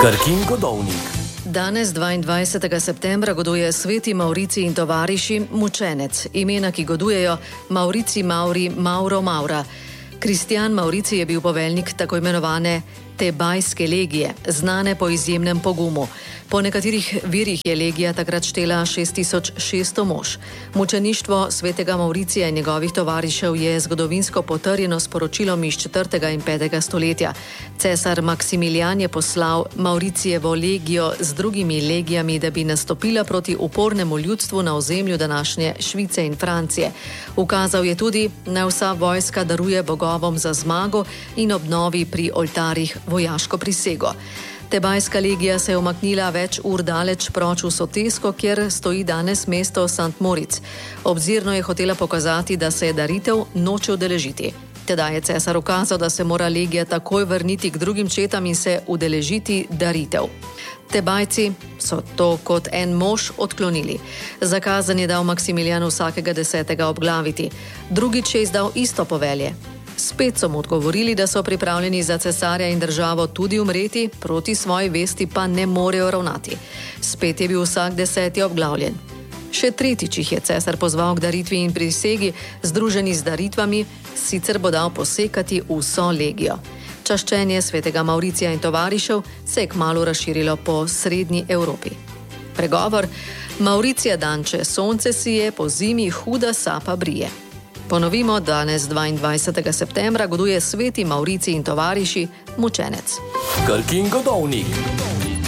Krkin Godovnik. Danes, 22. septembra, goduje sveti Mauricij in tovariši, mučenec. Imena, ki godujejo: Mauricij Mauri, Mauro Maura. Kristjan Mauricij je bil poveljnik tako imenovane Tebajske legije, znane po izjemnem pogumu. Po nekaterih virih je legija takrat štela 6600 mož. Mučeništvo svetega Mauricija in njegovih tovarišev je zgodovinsko potrjeno s poročilom iz 4. in 5. stoletja. Cesar Maksimilijan je poslal Mauricijevo legijo z drugimi legijami, da bi nastopila proti upornemu ljudstvu na ozemlju današnje Švice in Francije. Ukazal je tudi, naj vsa vojska daruje bogovom za zmago in obnovi pri oltarjih vojaško prisego. Tebajska legija se je umaknila več ur daleč proč v Sotesko, kjer stoji danes mesto St. Moritz. Obzirno je hotela pokazati, da se je daritev noče udeležiti. Tedaj je cesar ukazal, da se mora legija takoj vrniti k drugim četam in se udeležiti daritev. Tebajci so to kot en mož odklonili. Zakazan je dal Maksimilijan vsakega 10. obglaviti. Drugič je izdal isto povelje. Spet so mu odgovorili, da so pripravljeni za cesarja in državo tudi umreti, proti svoji vesti pa ne morejo ravnati. Spet je bil vsak 10. obglavljen. Še tretjič jih je cesar pozval k daritvi in prisegi, združeni z daritvami, sicer bo dal posekati vso legijo. Čaščenje svetega Mauricija in tovarišev se je kmalu razširilo po srednji Evropi. Pregovor: Mauricija danče sonce sije, po zimi huda sapa brije. Ponovimo, danes, 22. septembra, goduje sveti Mauricij in tovariši, mučenec. Krkin Godovnik.